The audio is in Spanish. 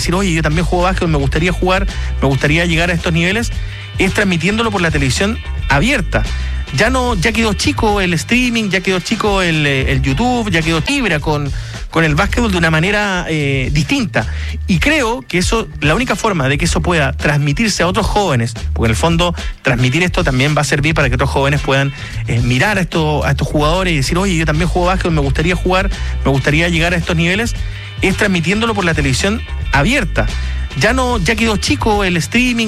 decir, oye, yo también juego básquetbol, me gustaría jugar, me gustaría llegar a estos niveles, es transmitiéndolo por la televisión abierta. Ya quedó chico el streaming, ya quedó chico el YouTube, ya quedó fibra con el básquetbol de una manera distinta. Y creo que eso, la única forma de que eso pueda transmitirse a otros jóvenes, porque en el fondo transmitir esto también va a servir para que otros jóvenes puedan mirar a estos jugadores y decir, oye, yo también juego básquetbol, me gustaría jugar, me gustaría llegar a estos niveles, es transmitiéndolo por la televisión abierta. Ya quedó chico el streaming.